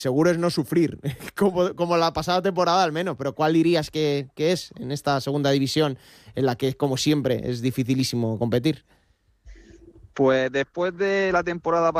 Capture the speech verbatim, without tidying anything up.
seguro es no sufrir, como, como la pasada temporada al menos, pero ¿cuál dirías que, que es en esta segunda división en la que, como siempre, es dificilísimo competir? Pues después de la temporada